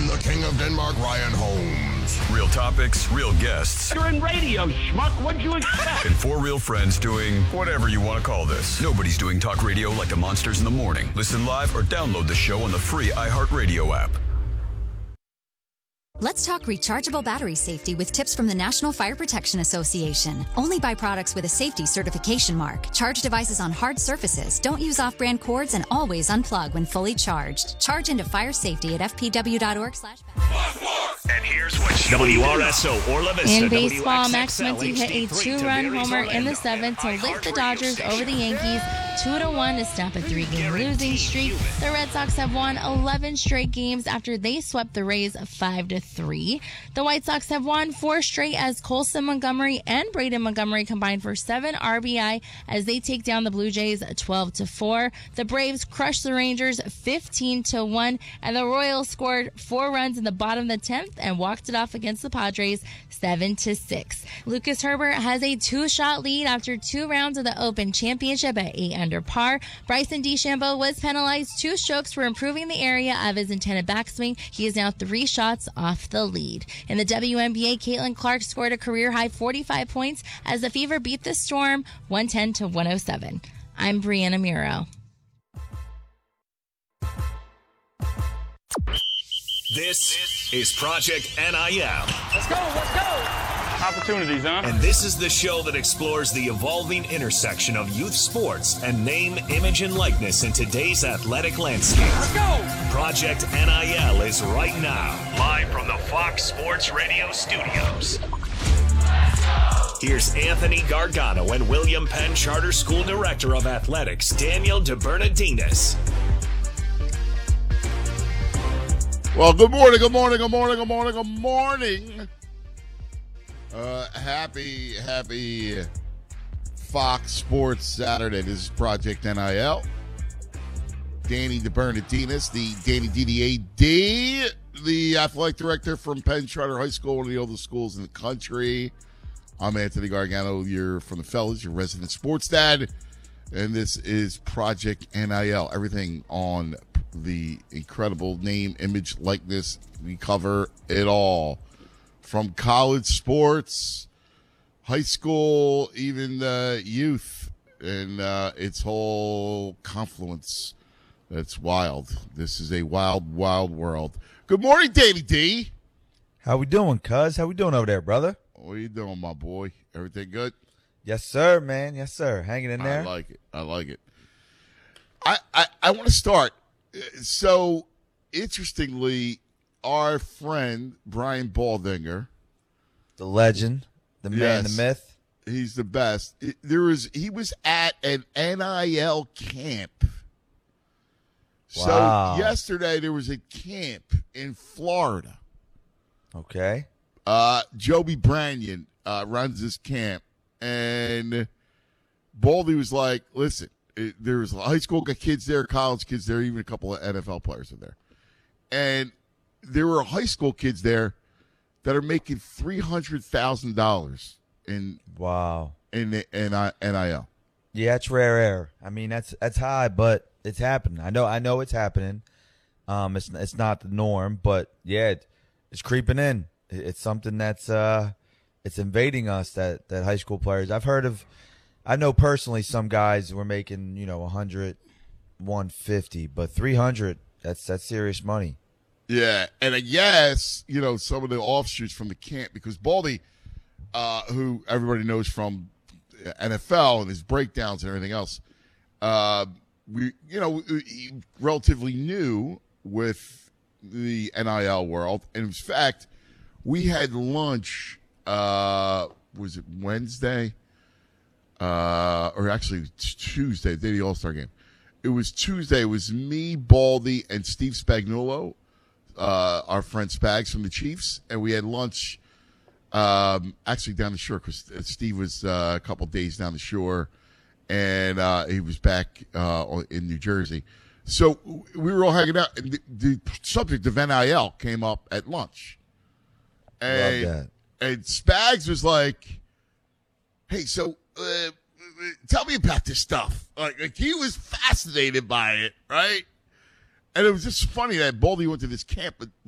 and the King of Denmark, Ryan Holmes. Real topics, real guests. You're in radio, schmuck. What'd you expect? And four real friends doing whatever you want to call this. Nobody's doing talk radio like the Monsters in the Morning. Listen live or download the show on the free iHeartRadio app. Let's talk rechargeable battery safety with tips from the National Fire Protection Association. Only buy products with a safety certification mark. Charge devices on hard surfaces. Don't use off-brand cords and always unplug when fully charged. Charge into fire safety at fpw.org/battery. And here's what WRSO Orla Vista. In baseball, Max WXXL Muncy hit a HD3 two-run Tiberias, homer in the Orlando, seventh to and lift the iHeart Dodgers Radio over the Station. Yankees 2-1 to snap a three-game losing streak. The Red Sox have won 11 straight games after they swept the Rays 5-3. The White Sox have won 4 straight as Colson Montgomery and Braden Montgomery combined for 7 RBI as they take down the Blue Jays 12-4. The Braves crushed the Rangers 15-1, and the Royals scored 4 runs in the bottom of the 10th and walked it off against the Padres 7-6. Lucas Herbert has a 2-shot lead after 2 rounds of the Open Championship at 8 under par. Bryson DeChambeau was penalized 2 strokes for improving the area of his intended backswing. He is now 3 shots off the lead. In the WNBA, Caitlin Clark scored a career-high 45 points as the Fever beat the Storm 110-107. I'm Brianna Muro. This is Project NIL. Let's go. Opportunities, huh? And this is the show that explores the evolving intersection of youth sports and name, image, and likeness in today's athletic landscape. Let's go. Project NIL is right now, live from the Fox Sports Radio studios. Here's Anthony Gargano and William Penn Charter School Director of Athletics, Daniel DeBernardinis. Well, good morning. Happy Fox Sports Saturday. This is Project NIL. Danny DeBernardinis, the Danny DDAD, the athletic director from Penn Charter High School, one of the oldest schools in the country. I'm Anthony Gargano. You're from the fellas, your resident sports dad. And this is Project NIL. Everything on the incredible name, image, likeness. We cover it all. From college sports, high school, even youth, and its whole confluence. That's wild. This is a wild, wild world. Good morning, Davey D. How we doing, cuz? How we doing over there, brother? What are you doing, my boy? Everything good? Yes, sir, man. Yes, sir. Hanging in there. I like it. I want to start. So, interestingly, our friend Brian Baldinger, the legend, the man, the myth. He's the best. He was at an NIL camp. Wow. So yesterday there was a camp in Florida. Okay. Joby Branyan runs this camp, and Baldy was like, "Listen, there was high school kids there, college kids there, even a couple of NFL players in there, and there were high school kids there that are making $300,000 in the NIL." Yeah, it's rare air. I mean, that's high, but it's happening. I know it's happening. It's not the norm, but yeah, it's creeping in. It's something that's it's invading us. That high school players. I know personally some guys were making 100, 150, but 300. That's serious money. Yeah, and I guess some of the offshoots from the camp, because Baldy, who everybody knows from NFL and his breakdowns and everything else, relatively new with the NIL world. And in fact, we had lunch. Was it Wednesday? Or actually Tuesday, the day of the All-Star game. It was Tuesday. It was me, Baldy, and Steve Spagnuolo, our friend Spags from the Chiefs, and we had lunch actually down the shore because Steve was a couple days down the shore, and he was back in New Jersey. So we were all hanging out, and the subject of NIL came up at lunch. And, Love that. And Spags was like, "Hey, so tell me about this stuff." Like he was fascinated by it, right? And it was just funny that Baldy went to this camp, but